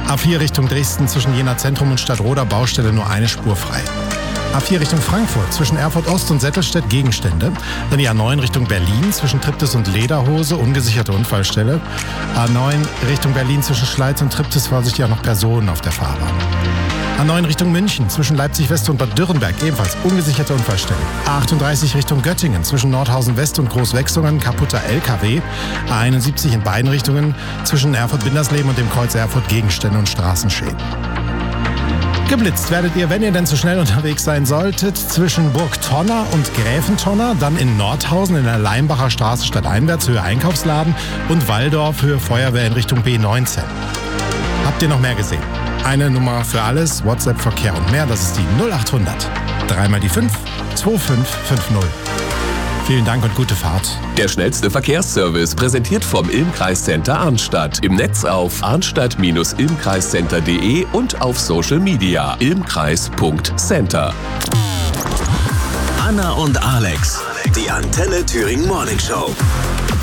A4 Richtung Dresden zwischen Jena Zentrum und Stadtroda Baustelle nur eine Spur frei. A4 Richtung Frankfurt zwischen Erfurt Ost und Settelstedt Gegenstände. Dann die A9 Richtung Berlin zwischen Triptis und Lederhose, ungesicherte Unfallstelle. A9 Richtung Berlin zwischen Schleiz und Triptis, vorsichtig auch noch Personen auf der Fahrbahn. A9 Richtung München zwischen Leipzig West und Bad Dürrenberg, ebenfalls ungesicherte Unfallstelle. A38 Richtung Göttingen zwischen Nordhausen West und Großwechsungen, kaputter LKW. A71 in beiden Richtungen zwischen Erfurt-Bindersleben und dem Kreuz Erfurt Gegenstände und Straßenschäden. Geblitzt werdet ihr, wenn ihr denn zu schnell unterwegs sein solltet, zwischen Burg Tonner und Gräfentonner, dann in Nordhausen in der Leimbacher Straße stadteinwärts, Höhe Einkaufsladen und Walldorf, Höhe Feuerwehr in Richtung B19. Habt ihr noch mehr gesehen? Eine Nummer für alles, WhatsApp, Verkehr und mehr, das ist die 0800 3 mal die 5 2550. Vielen Dank und gute Fahrt. Der schnellste Verkehrsservice präsentiert vom Ilm-Kreiscenter Arnstadt. Im Netz auf arnstadt-ilmkreiscenter.de und auf Social Media ilmkreis.center. Anna und Alex, die Antenne Thüringen Morning Show.